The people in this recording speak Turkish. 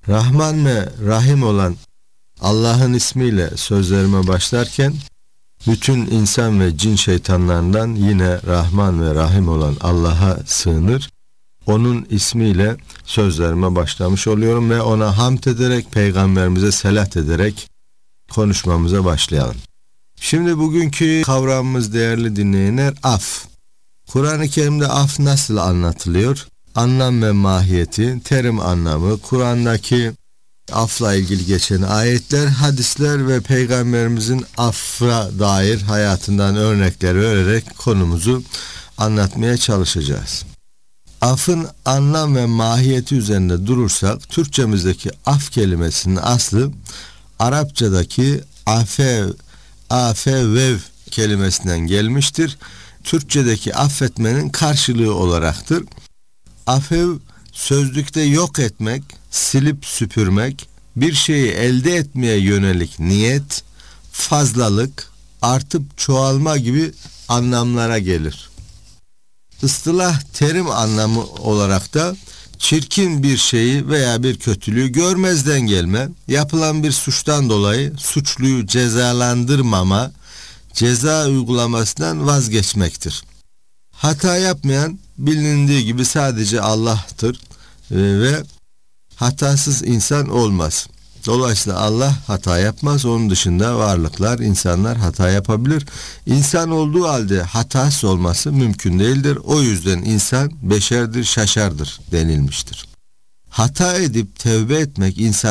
Rahman ve Rahim olan Allah'ın ismiyle sözlerime başlarken bütün insan ve cin şeytanlarından yine Rahman ve Rahim olan Allah'a sığınır. Onun ismiyle sözlerime başlamış oluyorum ve ona hamd ederek, peygamberimize selat ederek konuşmamıza başlayalım. Şimdi bugünkü kavramımız değerli dinleyenler af. Kur'an-ı Kerim'de af nasıl anlatılıyor? Anlam ve mahiyeti, terim anlamı, Kur'an'daki afla ilgili geçen ayetler, hadisler ve peygamberimizin affa dair hayatından örnekler vererek konumuzu anlatmaya çalışacağız. Afın anlam ve mahiyeti üzerinde durursak, Türkçemizdeki af kelimesinin aslı Arapçadaki afevev kelimesinden gelmiştir. Türkçedeki affetmenin karşılığı olaraktır. Afev sözlükte yok etmek, silip süpürmek, bir şeyi elde etmeye yönelik niyet, fazlalık, artıp çoğalma gibi anlamlara gelir. İstilah terim anlamı olarak da çirkin bir şeyi veya bir kötülüğü görmezden gelme, yapılan bir suçtan dolayı suçluyu cezalandırmama, ceza uygulamasından vazgeçmektir. Hata yapmayan bilindiği gibi sadece Allah'tır ve hatasız insan olmaz. Dolayısıyla Allah hata yapmaz. Onun dışında varlıklar, insanlar hata yapabilir. İnsan olduğu halde hatasız olması mümkün değildir. O yüzden insan beşerdir, şaşardır denilmiştir. Hata edip tevbe etmek insan